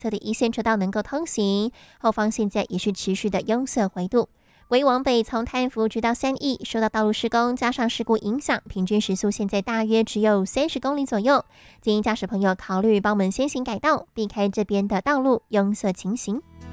侧的一线车道能够通行，后方现在也是持续的拥塞回堵。为往北从泰安福直到三义，受到道路施工加上事故影响，平均时速现在大约只有30公里左右。建议驾驶朋友考虑帮我们先行改道，避开这边的道路拥塞情形。